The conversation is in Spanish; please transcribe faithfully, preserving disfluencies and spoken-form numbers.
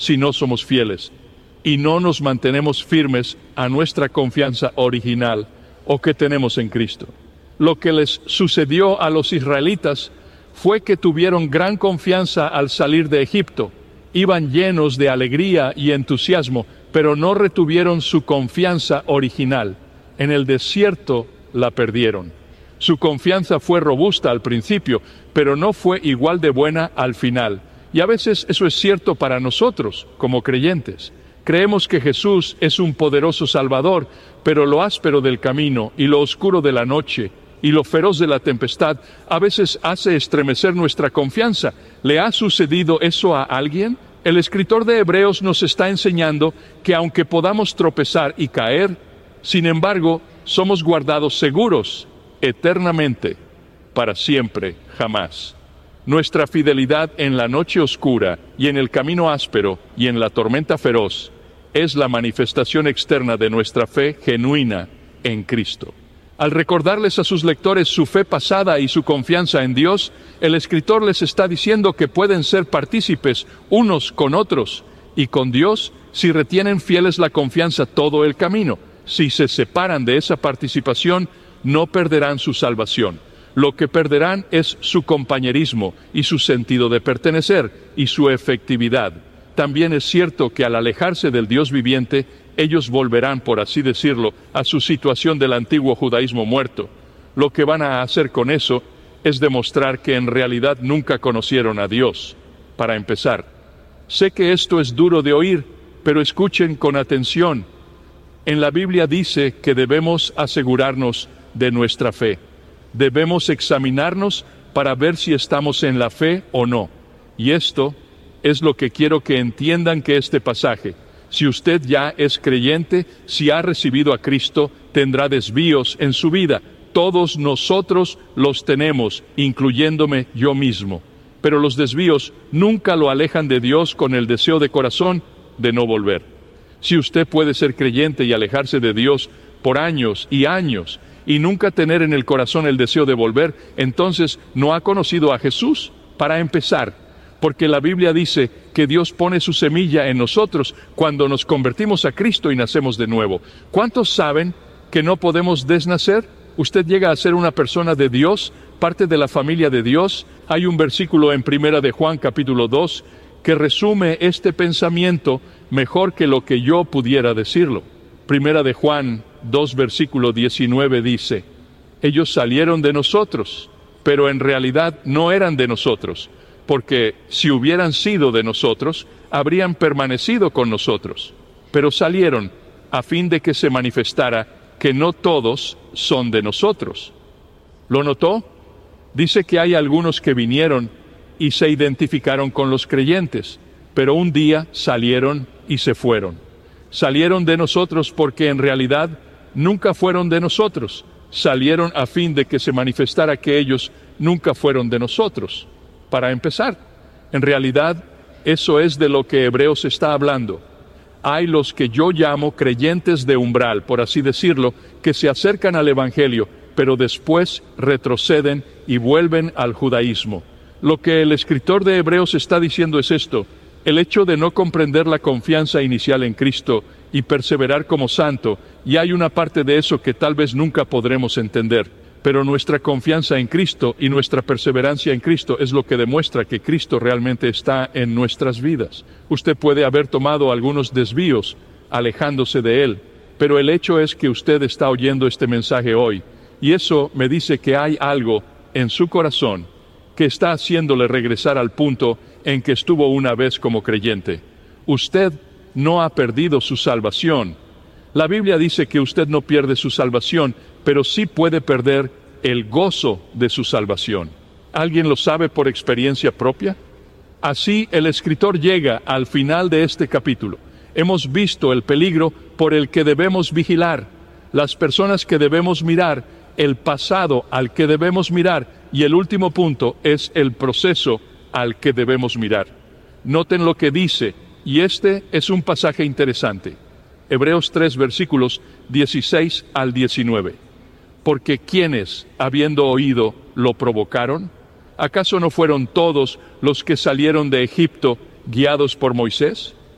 si no somos fieles y no nos mantenemos firmes a nuestra confianza original o que tenemos en Cristo. Lo que les sucedió a los israelitas fue que tuvieron gran confianza al salir de Egipto. Iban llenos de alegría y entusiasmo, pero no retuvieron su confianza original. En el desierto la perdieron. Su confianza fue robusta al principio, pero no fue igual de buena al final. Y a veces eso es cierto para nosotros, como creyentes. Creemos que Jesús es un poderoso Salvador, pero lo áspero del camino y lo oscuro de la noche y lo feroz de la tempestad a veces hace estremecer nuestra confianza. ¿Le ha sucedido eso a alguien? El escritor de Hebreos nos está enseñando que aunque podamos tropezar y caer, sin embargo, somos guardados seguros eternamente, para siempre, jamás. Nuestra fidelidad en la noche oscura y en el camino áspero y en la tormenta feroz es la manifestación externa de nuestra fe genuina en Cristo. Al recordarles a sus lectores su fe pasada y su confianza en Dios, el escritor les está diciendo que pueden ser partícipes unos con otros y con Dios si retienen fieles la confianza todo el camino. Si se separan de esa participación, no perderán su salvación. Lo que perderán es su compañerismo y su sentido de pertenecer y su efectividad. También es cierto que al alejarse del Dios viviente, ellos volverán, por así decirlo, a su situación del antiguo judaísmo muerto. Lo que van a hacer con eso es demostrar que en realidad nunca conocieron a Dios. Para empezar, sé que esto es duro de oír, pero escuchen con atención. En la Biblia dice que debemos asegurarnos de nuestra fe. Debemos examinarnos para ver si estamos en la fe o no. Y esto es lo que quiero que entiendan que este pasaje, si usted ya es creyente, si ha recibido a Cristo, tendrá desvíos en su vida. Todos nosotros los tenemos, incluyéndome yo mismo. Pero los desvíos nunca lo alejan de Dios con el deseo de corazón de no volver. Si usted puede ser creyente y alejarse de Dios por años y años, y nunca tener en el corazón el deseo de volver, entonces no ha conocido a Jesús. Para empezar, porque la Biblia dice que Dios pone su semilla en nosotros cuando nos convertimos a Cristo y nacemos de nuevo. ¿Cuántos saben que no podemos desnacer? Usted llega a ser una persona de Dios, parte de la familia de Dios. Hay un versículo en Primera de Juan capítulo dos que resume este pensamiento mejor que lo que yo pudiera decirlo. Primera de Juan dos versículo diecinueve dice: ellos salieron de nosotros, pero en realidad no eran de nosotros, porque si hubieran sido de nosotros, habrían permanecido con nosotros. Pero salieron a fin de que se manifestara que no todos son de nosotros. ¿Lo notó? Dice que hay algunos que vinieron y se identificaron con los creyentes, pero un día salieron y se fueron. Salieron de nosotros porque en realidad nunca fueron de nosotros. Salieron a fin de que se manifestara que ellos nunca fueron de nosotros. Para empezar, en realidad, eso es de lo que Hebreos está hablando. Hay los que yo llamo creyentes de umbral, por así decirlo, que se acercan al Evangelio, pero después retroceden y vuelven al judaísmo. Lo que el escritor de Hebreos está diciendo es esto: el hecho de no comprender la confianza inicial en Cristo y perseverar como santo, y hay una parte de eso que tal vez nunca podremos entender, pero nuestra confianza en Cristo y nuestra perseverancia en Cristo es lo que demuestra que Cristo realmente está en nuestras vidas. Usted puede haber tomado algunos desvíos alejándose de Él, pero el hecho es que usted está oyendo este mensaje hoy, y eso me dice que hay algo en su corazón que está haciéndole regresar al punto en que estuvo una vez como creyente. Usted no ha perdido su salvación. La Biblia dice que usted no pierde su salvación, pero sí puede perder el gozo de su salvación. ¿Alguien lo sabe por experiencia propia? Así el escritor llega al final de este capítulo. Hemos visto el peligro por el que debemos vigilar, las personas que debemos mirar, el pasado al que debemos mirar, y el último punto es el proceso al que debemos mirar. Noten lo que dice, y este es un pasaje interesante. Hebreos tres, versículos dieciséis al diecinueve. Porque ¿quiénes, habiendo oído, lo provocaron? ¿Acaso no fueron todos los que salieron de Egipto guiados por Moisés?